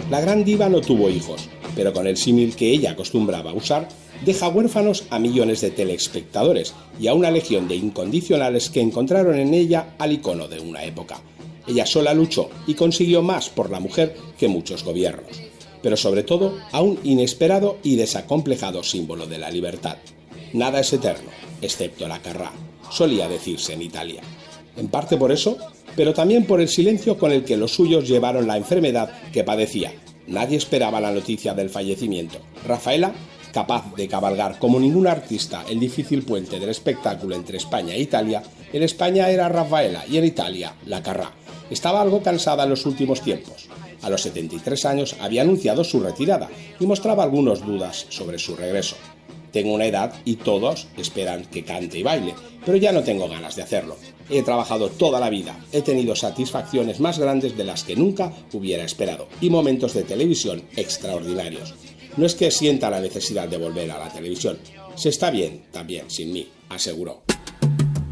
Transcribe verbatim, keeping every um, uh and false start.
La gran diva no tuvo hijos, pero con el símil que ella acostumbraba a usar, deja huérfanos a millones de telespectadores y a una legión de incondicionales que encontraron en ella al icono de una época. Ella sola luchó y consiguió más por la mujer que muchos gobiernos, pero sobre todo a un inesperado y desacomplejado símbolo de la libertad. Nada es eterno, excepto la Carrà, solía decirse en Italia. En parte por eso, pero también por el silencio con el que los suyos llevaron la enfermedad que padecía. Nadie esperaba la noticia del fallecimiento. Rafaela, capaz de cabalgar como ningún artista el difícil puente del espectáculo entre España e Italia, en España era Rafaela y en Italia la Carrà. Estaba algo cansada en los últimos tiempos. A los setenta y tres años había anunciado su retirada y mostraba algunas dudas sobre su regreso. Tengo una edad y todos esperan que cante y baile, pero ya no tengo ganas de hacerlo. He trabajado toda la vida, he tenido satisfacciones más grandes de las que nunca hubiera esperado y momentos de televisión extraordinarios. No es que sienta la necesidad de volver a la televisión, se está bien también sin mí, aseguró.